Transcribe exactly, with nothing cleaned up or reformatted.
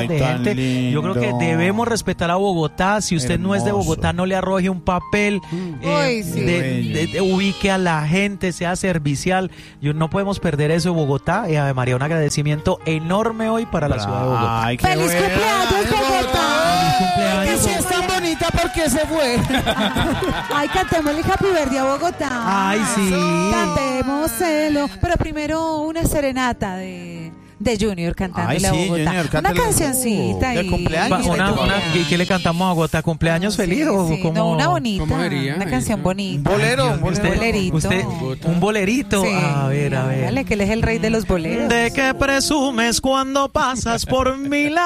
Ay, de tan gente. lindo. Yo creo que debemos respetar a Bogotá. Si usted no es de Hermoso. Bogotá, no le arroje un papel. eh, Ay, sí. de- de- de- ubique a la gente, sea servicial. Yo, no podemos perder eso de Bogotá. Y Ave María, un agradecimiento enorme hoy para la ciudad de Bogotá. Ay, qué ¡Feliz buena. cumpleaños, Bogotá! Feliz cumpleaños, Que si es Bogotá. tan bonita, ¿por qué se fue? Ay, cantémosle Happy Birthday a Bogotá. Ay, sí. Cantémoselo. Pero primero una serenata de, de Junior cantándole Ay, sí, a Bogotá. Junior, una cántale. cancioncita Uh, de ahí. cumpleaños. Va, una- una- ¿qué, qué le cantamos a Bogotá? ¿Cumpleaños Sí, feliz o sí. cómo? No, una bonita. ¿Cómo sería Una eso? canción bonita. Un bolero, un bolero. Un bolerito. Usted, un bolerito. Sí. A ver, a ver. Dale, que él es el rey de los boleros. ¿De qué presumes cuando pasas por mi lado?